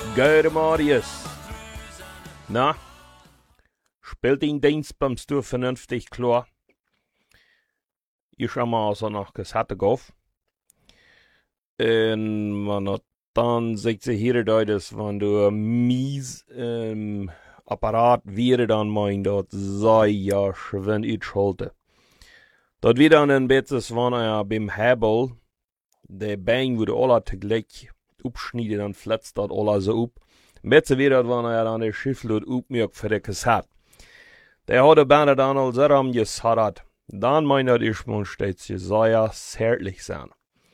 Gute Marius. Na, spielt den Dienst beim Stur vernünftig klar? Ich schau mal so nach Kassette gauf. Und man hat dann sagt sie hier dass wenn du ein mies Apparat wäre, dann mein dort sei ja schön uitschalte. Dort wieder dann ein bisschen, wenn er beim Hebel, der Bein wurde alle tegelijk upschneiden, dann fletzt dort alle so up. Ein bisschen wieder, wenn er dann der Schifflot upmerkt für die Kassette. Der hat er dann als Ram gesagt, dann meint ich, man steht sie soll ja zärtlich sein.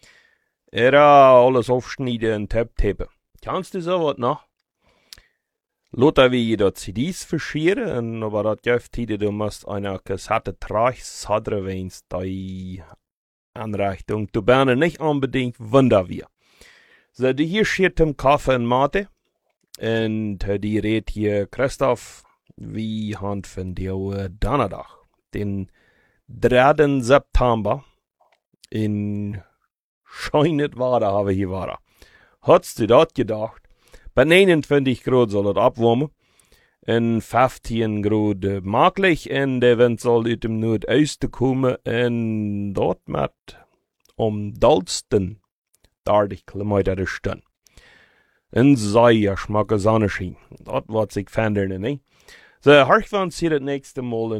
Alles aufschneiden und tape. Kannst du sowas noch? Lothar wie dort CDs verschieren, aber das gibt hier, du musst eine Kassette tragen, sadre wenn's die Anrichtung. Du bist nicht unbedingt wunder wir. So, die hier steht im Kaffee und Mate. Und die redet hier Christoph, wie Hand von der Donnerstag, den 3. September in Scheinet war da, habe ich hier war. Hast du das gedacht? Bei 29 Grad soll es abwärmen. In 15 Grad maglich. Und der Wind soll aus dem Nordosten kommen. Und dort mit dollsten 30 Kilometer der Stunde. Und sei ja schmacke Sonne schien. Das wird sich verändern, ne? So, harch, wann sie das nächste Mal